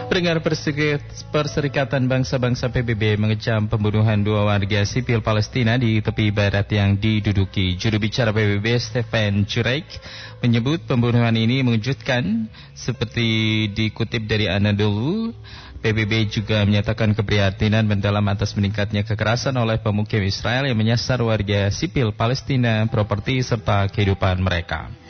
Pendengar Perserikatan Bangsa-Bangsa PBB mengecam pembunuhan 2 warga sipil Palestina di tepi barat yang diduduki. Juru bicara PBB Stefan Jurek menyebut pembunuhan ini mengejutkan. Seperti dikutip dari Anadolu, PBB juga menyatakan keprihatinan mendalam atas meningkatnya kekerasan oleh pemukim Israel yang menyasar warga sipil Palestina, properti serta kehidupan mereka.